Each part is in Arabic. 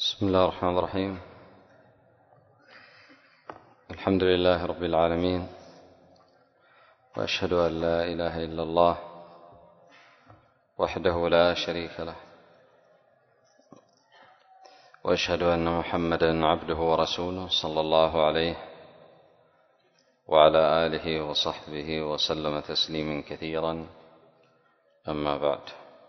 بسم الله الرحمن الرحيم. الحمد لله رب العالمين، وأشهد أن لا إله إلا الله وحده لا شريك له، وأشهد أن محمدا عبده ورسوله صلى الله عليه وعلى آله وصحبه وسلم تسليما كثيرا. أما بعد،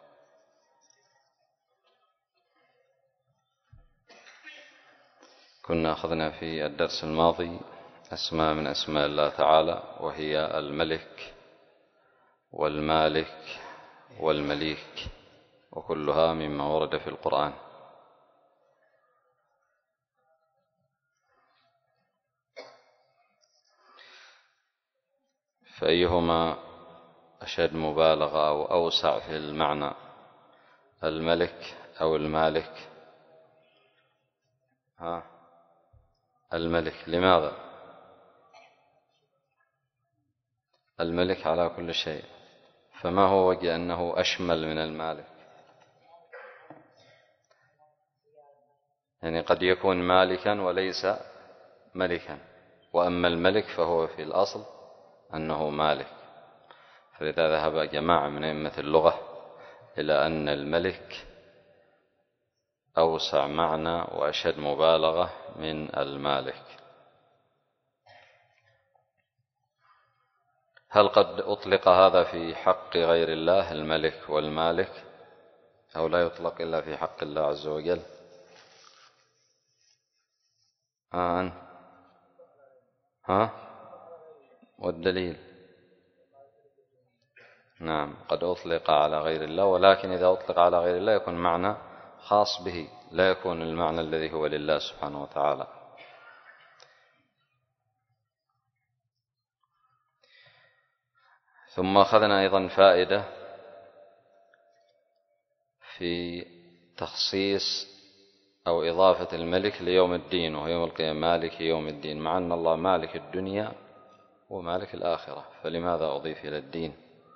كنا أخذنا في الدرس الماضي أسماء من أسماء الله تعالى، وهي الملك والمالك والمليك، وكلها مما ورد في القرآن. فأيهما أشد مبالغة أو أوسع في المعنى، الملك أو المالك؟ الملك. لماذا؟ الملك على كل شيء، فما هو وجه أنه أشمل من المالك؟ يعني قد يكون مالكا وليس ملكا، وأما الملك فهو في الأصل أنه مالك. فلذا ذهب جماعة من أئمة اللغة إلى أن الملك أوسع معنى وأشد مبالغة من المالك. هل قد أطلق هذا في حق غير الله، الملك والمالك، أو لا يطلق إلا في حق الله عز وجل؟ والدليل؟ نعم، قد أطلق على غير الله، ولكن إذا أطلق على غير الله يكون معنى خاص به، لا يكون المعنى الذي هو لله سبحانه وتعالى. ثم أخذنا أيضا فائدة في تخصيص أو إضافة الملك ليوم الدين، وهو يوم القيامة، مالك يوم الدين، مع أن الله مالك الدنيا ومالك الآخرة، فلماذا أضيف إلى الدين؟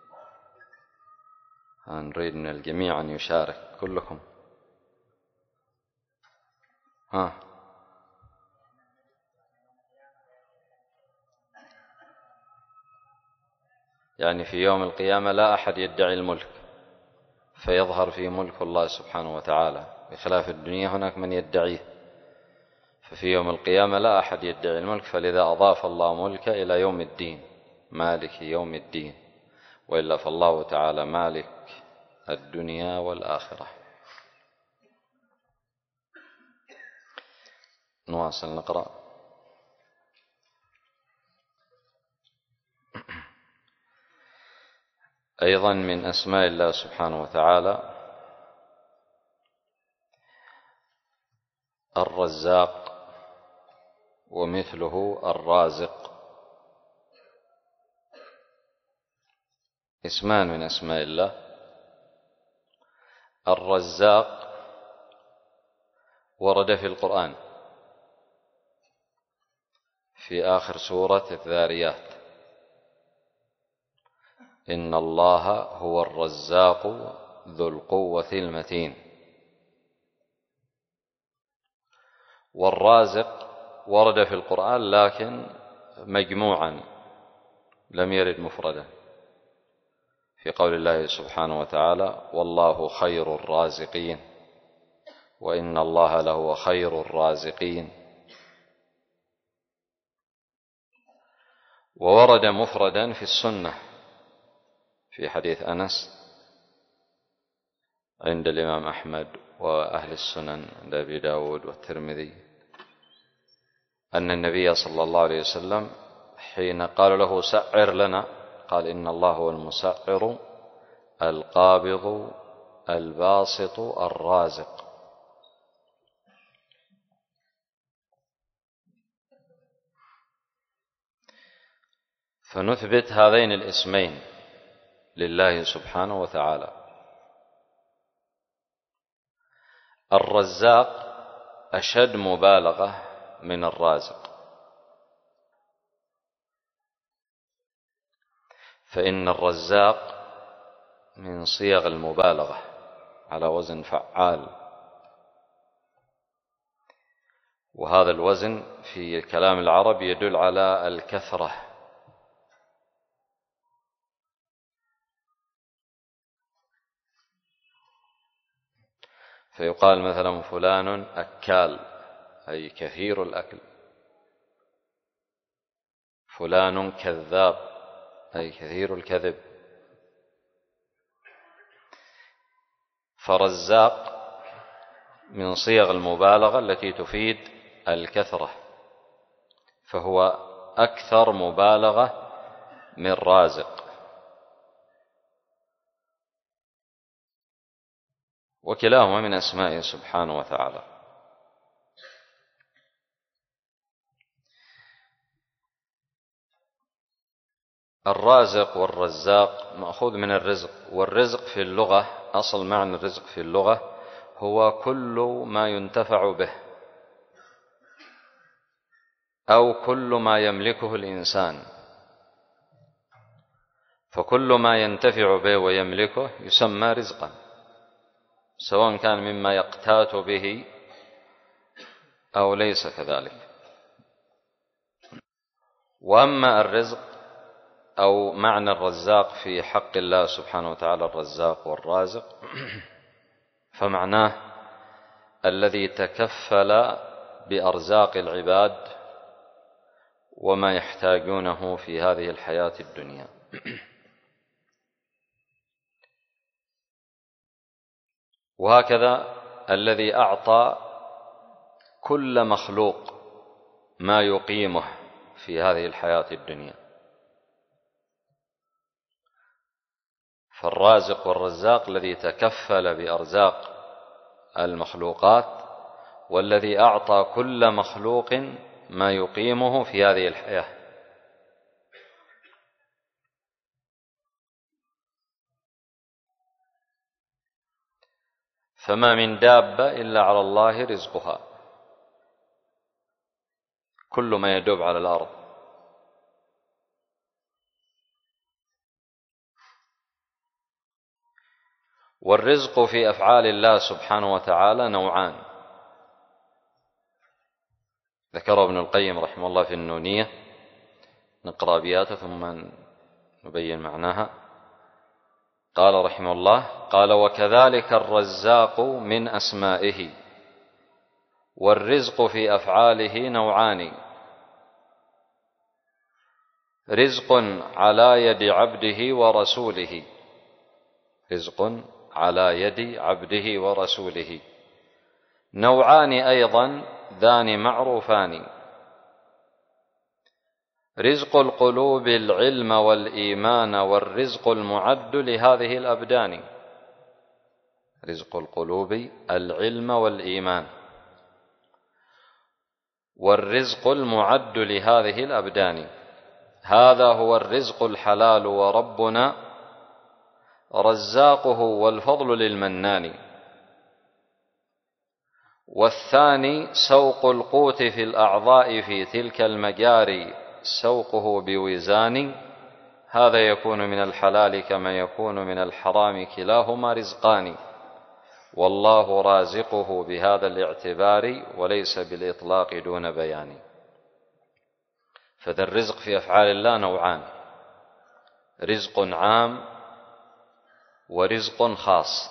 نريد من الجميع أن يشارك كلكم. يعني في يوم القيامة لا أحد يدعي الملك فيظهر فيه ملك الله سبحانه وتعالى، بخلاف الدنيا هناك من يدعيه. ففي يوم القيامة لا أحد يدعي الملك، فلذا أضاف الله ملك إلى يوم الدين، مالك يوم الدين، وإلا فالله تعالى مالك الدنيا والآخرة. نواصل نقرأ. أيضا من أسماء الله سبحانه وتعالى الرزاق، ومثله الرازق، اسمان من أسماء الله. الرزاق ورد في القرآن في آخر سورة الذاريات: إن الله هو الرزاق ذو القوة المتين. والرازق ورد في القرآن لكن مجموعا، لم يرد مفردا، في قول الله سبحانه وتعالى: والله خير الرازقين، وإن الله لهو خير الرازقين. وورد مفردا في السنة في حديث أنس عند الإمام أحمد وأهل السنن عند أبي داود والترمذي، أن النبي صلى الله عليه وسلم حين قال له سعر لنا، قال: إن الله هو المسعر القابض الباسط الرازق. فنثبت هذين الاسمين لله سبحانه وتعالى. الرزاق أشد مبالغة من الرازق، فإن الرزاق من صيغ المبالغة على وزن فعال، وهذا الوزن في كلام العرب يدل على الكثرة. فيقال مثلا فلان أكال، أي كثير الأكل. فلان كذاب، أي كثير الكذب. فرزاق من صيغ المبالغة التي تفيد الكثرة، فهو أكثر مبالغة من رازق. وكلاهما من أسمائه سبحانه وتعالى. الرازق والرزاق مأخوذ من الرزق، والرزق في اللغة، أصل معنى الرزق في اللغة هو كل ما ينتفع به أو كل ما يملكه الإنسان. فكل ما ينتفع به ويملكه يسمى رزقا، سواء كان مما يقتات به أو ليس كذلك. وأما الرزق أو معنى الرزاق في حق الله سبحانه وتعالى، الرزاق والرازق، فمعناه الذي تكفل بأرزاق العباد وما يحتاجونه في هذه الحياة الدنيا. وهكذا الذي أعطى كل مخلوق ما يقيمه في هذه الحياة الدنيا. فالرازق والرزاق الذي تكفل بأرزاق المخلوقات، والذي أعطى كل مخلوق ما يقيمه في هذه الحياة. فما من دابة إلا على الله رزقها، كل ما يدب على الأرض. والرزق في أفعال الله سبحانه وتعالى نوعان، ذكره ابن القيم رحمه الله في النونية. نقرأ أبياته ثم نبين معناها. قال رحمه الله: قال: وكذلك الرزاق من أسمائه، والرزق في أفعاله نوعان: رزق على يد عبده ورسوله، رزق على يد عبده ورسوله. نوعان أيضا ذان معروفان: رزق القلوب العلم والإيمان، والرزق المعد لهذه الأبدان. رزق القلوب العلم والإيمان، والرزق المعد لهذه الأبدان. هذا هو الرزق الحلال، وربنا رزاقه، والفضل للمنان. والثاني سوق القوت في الأعضاء في تلك المجاري، سوقه بوزان. هذا يكون من الحلال كما يكون من الحرام، كلاهما رزقان، والله رازقه بهذا الاعتبار، وليس بالإطلاق دون بيان. فذا الرزق في أفعال الله نوعان: رزق عام ورزق خاص.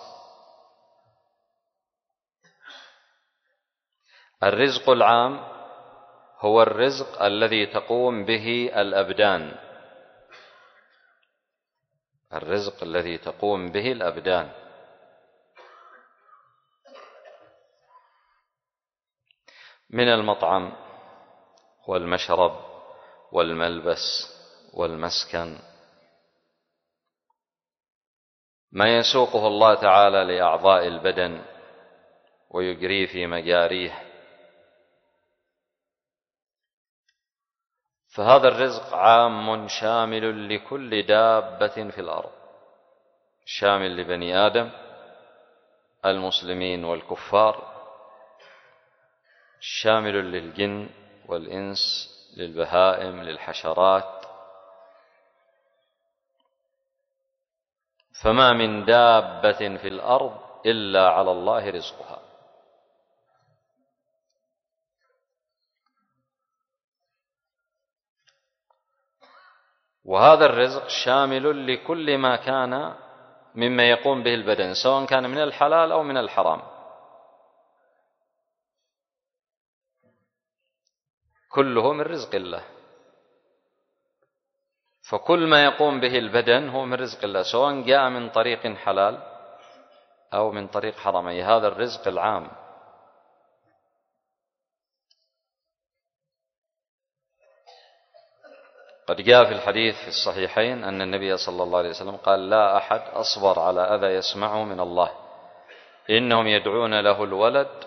الرزق العام هو الرزق الذي تقوم به الأبدان، الرزق الذي تقوم به الأبدان، من المطعم والمشرب والملبس والمسكن، ما يسوقه الله تعالى لأعضاء البدن ويجري في مجاريه. فهذا الرزق عام شامل لكل دابة في الأرض، شامل لبني آدم المسلمين والكفار، شامل للجن والإنس، للبهائم، للحشرات. فما من دابة في الأرض إلا على الله رزقها. وهذا الرزق شامل لكل ما كان مما يقوم به البدن، سواء كان من الحلال أو من الحرام، كله من رزق الله. فكل ما يقوم به البدن هو من رزق الله، سواء جاء من طريق حلال أو من طريق حرام، أي هذا الرزق العام. قد جاء في الحديث في الصحيحين أن النبي صلى الله عليه وسلم قال: لا أحد أصبر على أذى يسمعه من الله، إنهم يدعون له الولد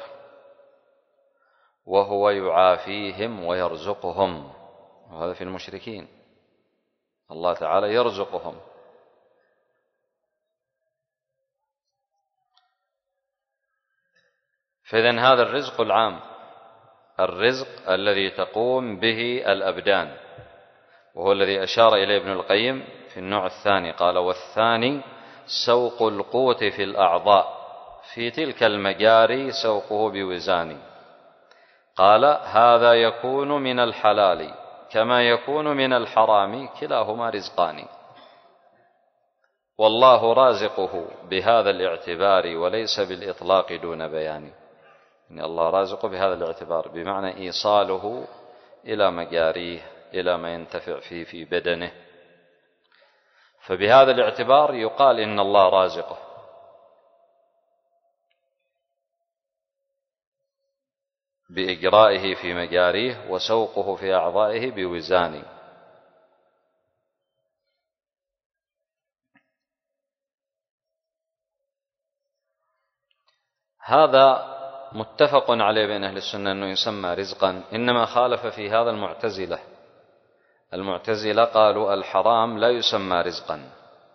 وهو يعافيهم ويرزقهم. وهذا في المشركين، الله تعالى يرزقهم. فإذن هذا الرزق العام، الرزق الذي تقوم به الأبدان، وهو الذي أشار إليه ابن القيم في النوع الثاني، قال: والثاني سوق القوت في الأعضاء، في تلك المجاري سوقه بوزان. قال: هذا يكون من الحلال كما يكون من الحرام، كلاهما رزقان، والله رازقه بهذا الاعتبار وليس بالإطلاق دون بيان. يعني الله رازقه بهذا الاعتبار، بمعنى إيصاله إلى مجاريه، إلى ما ينتفع فيه في بدنه. فبهذا الاعتبار يقال إن الله رازقه. بإجرائه في مجاريه وسوقه في أعضائه بوزان. هذا متفق عليه بين أهل السنة أنه يسمى رزقا، إنما خالف في هذا المعتزلة. المعتزلة قالوا الحرام لا يسمى رزقا،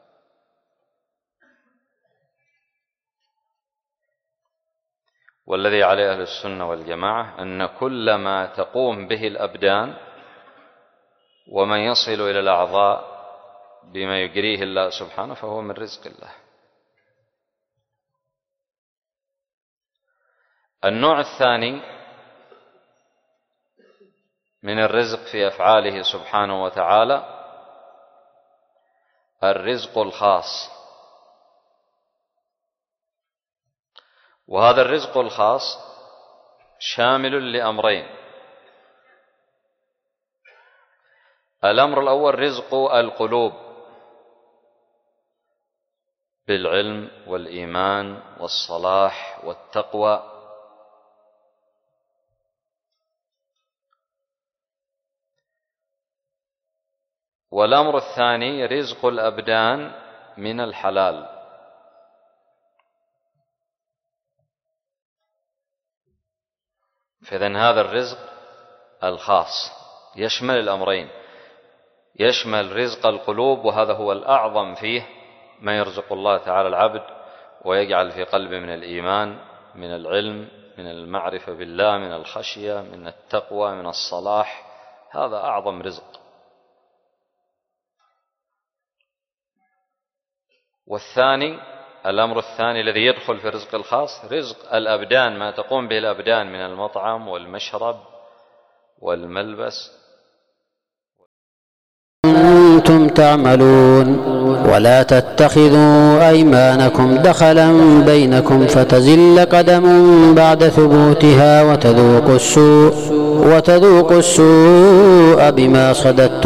والذي عليه أهل السنة والجماعة أن كل ما تقوم به الأبدان وما يصل إلى الأعضاء بما يجريه الله سبحانه فهو من رزق الله. النوع الثاني من الرزق في أفعاله سبحانه وتعالى الرزق الخاص. وهذا الرزق الخاص شامل لأمرين: الأمر الأول رزق القلوب بالعلم والإيمان والصلاح والتقوى، والأمر الثاني رزق الأبدان من الحلال. فإذن هذا الرزق الخاص يشمل الأمرين، يشمل رزق القلوب، وهذا هو الأعظم فيه، ما يرزق الله تعالى العبد ويجعل في قلبه من الإيمان، من العلم، من المعرفة بالله، من الخشية، من التقوى، من الصلاح، هذا أعظم رزق. والثاني الأمر الثاني الذي يدخل في الرزق الخاص رزق الأبدان، ما تقوم به الأبدان من المطعم والمشرب والملبس. أنتم تعملون ولا تتخذوا أيمانكم دخلا بينكم فتزل قدم بعد ثبوتها وتذوقوا السوء بما صددتم